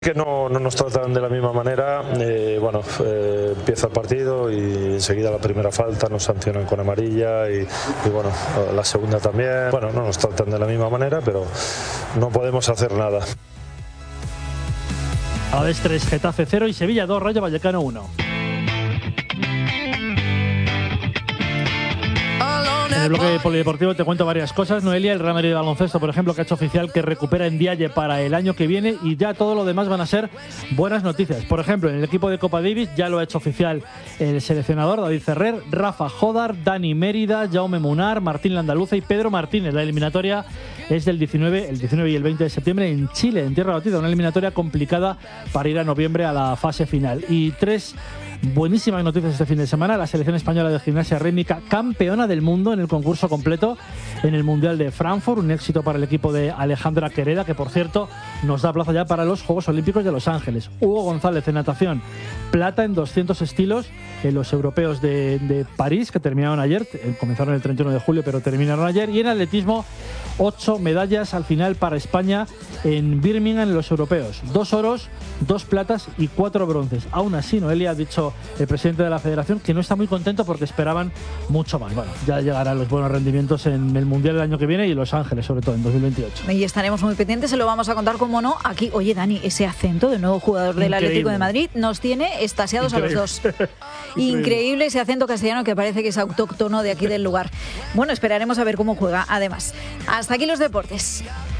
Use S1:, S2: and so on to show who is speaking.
S1: Que no nos tratan de la misma manera. Empieza el partido y enseguida la primera falta nos sancionan con amarilla y bueno, la segunda también. Bueno, no nos tratan de la misma manera, pero no podemos hacer nada.
S2: Alavés 3, Getafe 0 y Sevilla 2, Rayo Vallecano 1. En el bloque polideportivo te cuento varias cosas. Noelia, el Real Madrid de baloncesto, por ejemplo, que ha hecho oficial que recupera Ndiaye para el año que viene, y ya todo lo demás van a ser buenas noticias. Por ejemplo, en el equipo de Copa Davis ya lo ha hecho oficial el seleccionador David Ferrer, Rafa Jodar, Dani Mérida, Jaume Munar, Martín Landaluce y Pedro Martínez. La eliminatoria es el 19 y el 20 de septiembre en Chile, en tierra batida, una eliminatoria complicada para ir a noviembre a la fase final. Y tres buenísimas noticias este fin de semana. La selección española de gimnasia rítmica, campeona del mundo en el concurso completo en el Mundial de Frankfurt. Un éxito para el equipo de Alejandra Quereda, que por cierto nos da plaza ya para los Juegos Olímpicos de Los Ángeles. Hugo González en natación, plata en 200 estilos en los europeos de París, que terminaron ayer. Comenzaron el 31 de julio, pero terminaron ayer. Y en atletismo, 8 medallas al final para España en Birmingham en los europeos. 2 oros, 2 platas y 4 bronces. Aún así, Noelia, ha dicho el presidente de la federación que no está muy contento porque esperaban mucho más. Bueno, ya llegarán los buenos rendimientos en el Mundial del año que viene y Los Ángeles, sobre todo en 2028.
S3: Y estaremos muy pendientes, se lo vamos a contar, como no, aquí. Oye, Dani, ese acento del nuevo jugador del Atlético de Madrid nos tiene extasiados a los dos. Increíble ese acento castellano que parece que es autóctono de aquí del lugar. Bueno, esperaremos a ver cómo juega, además. Hasta aquí los deportes.